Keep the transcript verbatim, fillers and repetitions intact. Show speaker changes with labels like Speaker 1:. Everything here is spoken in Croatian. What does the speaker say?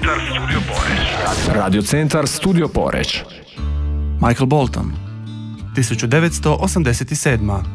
Speaker 1: Centar Studio Poreć.
Speaker 2: Radio Centar Studio Poreć.
Speaker 3: Michael Bolton, tisuću devetsto osamdeset sedma.